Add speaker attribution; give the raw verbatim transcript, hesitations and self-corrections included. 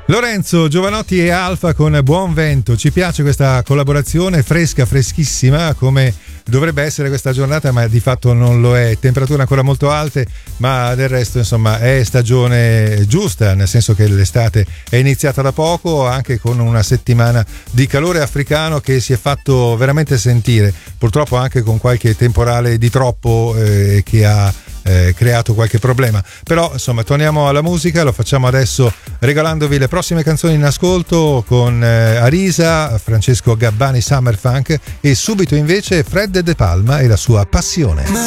Speaker 1: Lorenzo Giovanotti e Alfa con Buon Vento. Ci piace questa collaborazione fresca, freschissima, come dovrebbe essere questa giornata, ma di fatto non lo è. Temperature ancora molto alte, ma del resto insomma è stagione giusta, nel senso che l'estate è iniziata da poco, anche con una settimana di calore africano che si è fatto veramente sentire, purtroppo anche con qualche temporale di troppo eh, che ha Eh, creato qualche problema. Però insomma torniamo alla musica, lo facciamo adesso regalandovi le prossime canzoni in ascolto con eh, Arisa, Francesco Gabbani, Summer Funk, e subito invece Fred De Palma e la sua Passione.